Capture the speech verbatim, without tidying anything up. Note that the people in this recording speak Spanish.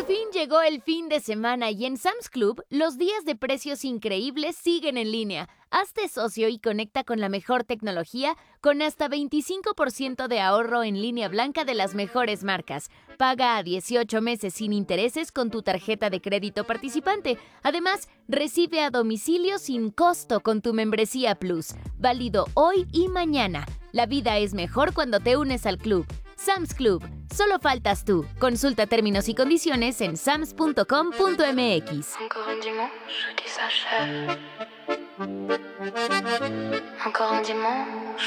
Por fin llegó el fin de semana y en Sam's Club los días de precios increíbles siguen en línea. Hazte socio y conecta con la mejor tecnología con hasta veinticinco por ciento de ahorro en línea blanca de las mejores marcas. Paga a dieciocho meses sin intereses con tu tarjeta de crédito participante. Además, recibe a domicilio sin costo con tu membresía Plus. Válido hoy y mañana. La vida es mejor cuando te unes al club. Sam's Club. Solo faltas tú. Consulta términos y condiciones en sams punto com punto m x. Encore un dimanche qui s'achève. Encore un dimanche